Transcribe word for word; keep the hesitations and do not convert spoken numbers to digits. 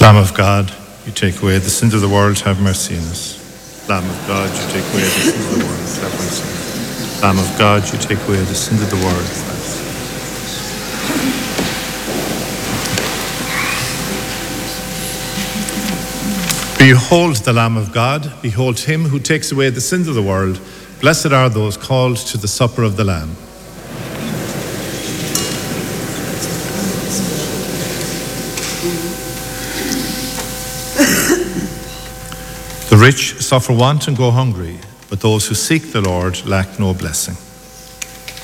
Lamb of God, you take away the sins of the world, have mercy on us. Lamb of God, you take away the sins of the world, have mercy on us. Lamb of God, you take away the sins of the world. Behold the Lamb of God, behold him who takes away the sins of the world. Blessed are those called to the supper of the Lamb. The rich suffer want and go hungry, but those who seek the Lord lack no blessing.